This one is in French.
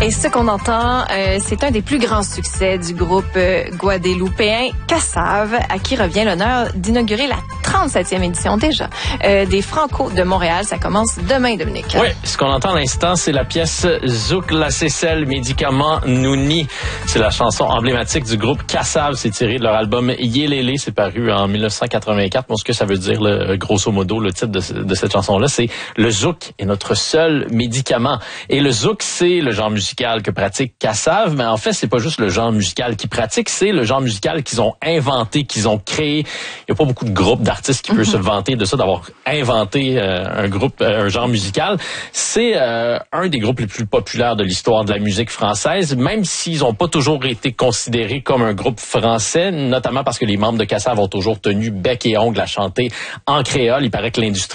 Et ce qu'on entend, c'est un des plus grands succès du groupe guadeloupéen Kassav, à qui revient l'honneur d'inaugurer la 37e édition déjà des Franco de Montréal. Ça commence demain, Dominique. Oui, ce qu'on entend à l'instant, c'est la pièce Zouk la Cécelle, médicament Nouni. C'est la chanson emblématique du groupe Kassav. C'est tiré de leur album Yélélé. C'est paru en 1984. Bon, ce que ça veut dire, grosso modo, le titre de cette chanson-là, c'est « Le zouk est notre seul médicament ». Et le zouk, c'est le genre musical que pratique Kassav, mais en fait, c'est pas juste le genre musical qu'ils pratiquent, c'est le genre musical qu'ils ont inventé, qu'ils ont créé. Il y a pas beaucoup de groupes d'artistes qui peuvent se vanter de ça, d'avoir inventé un genre musical. C'est un des groupes les plus populaires de l'histoire de la musique française, même s'ils ont pas toujours été considérés comme un groupe français, notamment parce que les membres de Kassav ont toujours tenu bec et ongle à chanter en créole. Il paraît que l'industrie